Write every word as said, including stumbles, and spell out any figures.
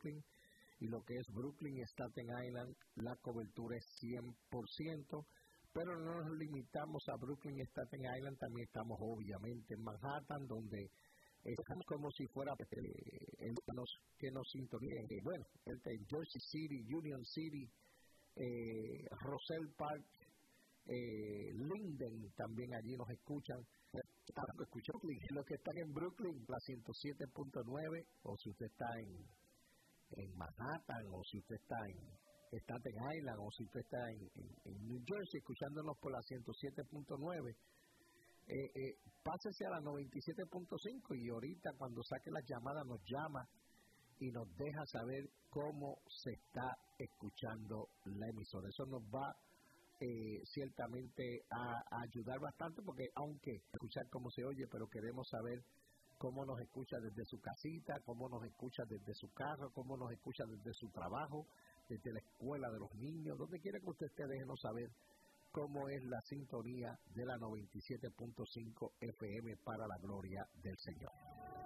Brooklyn, y lo que es Brooklyn y Staten Island, la cobertura es cien por ciento, pero no nos limitamos a Brooklyn y Staten Island, también estamos obviamente en Manhattan, donde estamos como si fuera eh, el que nos sintonicen. Bueno, en Jersey City, Union City, eh, Roselle Park, eh, Linden, también allí nos escuchan. Escuchan los que están en Brooklyn, la ciento siete punto nueve, o si usted está en, en Manhattan, o si usted está en Staten Island, o si usted está en, en, en New Jersey, escuchándonos por la ciento siete punto nueve. Eh, eh, pásese a la noventa y siete punto cinco y ahorita cuando saque las llamadas nos llama y nos deja saber cómo se está escuchando la emisora. Eso nos va eh, ciertamente a, a ayudar bastante, porque aunque escuchar cómo se oye, pero queremos saber cómo nos escucha desde su casita, cómo nos escucha desde su carro, cómo nos escucha desde su trabajo, desde la escuela de los niños, donde quiera que usted esté, déjenos saber cómo es la sintonía de la noventa y siete punto cinco F M para la gloria del Señor.